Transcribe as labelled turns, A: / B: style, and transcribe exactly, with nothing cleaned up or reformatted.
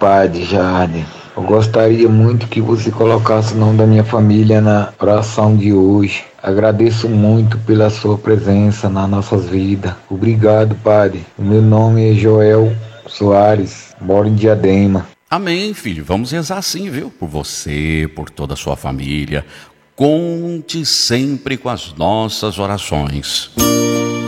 A: Padre Jardim. Eu gostaria muito que você colocasse o nome da minha família na oração de hoje. Agradeço muito pela sua presença nas nossas vidas. Obrigado, Padre. O meu nome é Joel Soares, moro em Diadema.
B: Amém, filho. Vamos rezar sim, viu? Por você, por toda a sua família. Conte sempre com as nossas orações.